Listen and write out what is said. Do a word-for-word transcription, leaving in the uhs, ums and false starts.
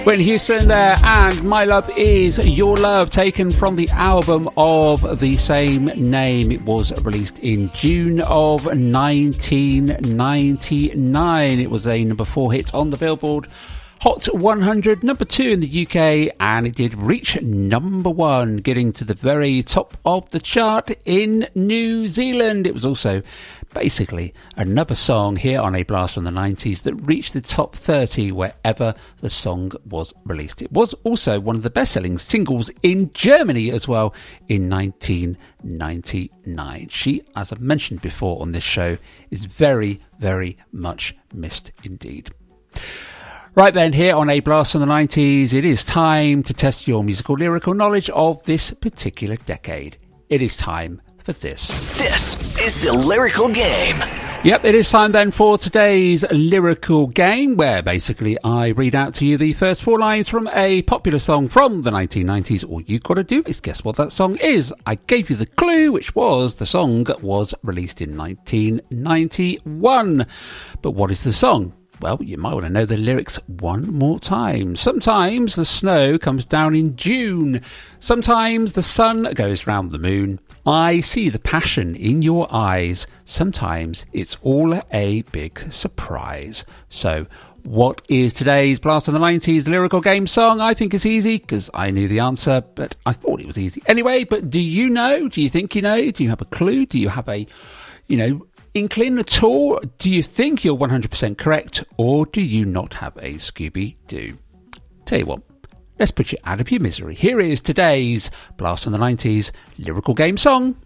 Whitney Houston there, and My Love Is Your Love, taken from the album of the same name. It was released in June of nineteen ninety-nine. It was a number four hit on the Billboard Hot one hundred, number two in the U K, and it did reach number one, getting to the very top of the chart in New Zealand. It was also basically another song here on A Blast from the nineties that reached the top thirty wherever the song was released. It was also one of the best-selling singles in Germany as well in nineteen ninety-nine. She, as I've mentioned before on this show, is very, very much missed indeed. Right then, here on A Blast from the nineties, it is time to test your musical lyrical knowledge of this particular decade. It is time for this. This is the Lyrical Game. Yep, it is time then for today's Lyrical Game, where basically I read out to you the first four lines from a popular song from the nineteen nineties. All you've got to do is guess what that song is. I gave you the clue, which was the song was released in nineteen ninety-one. But what is the song? Well, you might want to know the lyrics one more time. Sometimes the snow comes down in June. Sometimes the sun goes round the moon. I see the passion in your eyes. Sometimes it's all a big surprise. So, what is today's Blast of the nineties Lyrical Game song? I think it's easy because I knew the answer, but I thought it was easy anyway. But do you know? Do you think you know? Do you have a clue? Do you have a, you know, inkling at all? Do you think you're one hundred percent correct, or do you not have a Scooby-Doo? Tell you what, let's put you out of your misery. Here is today's Blast from the nineties Lyrical Game song.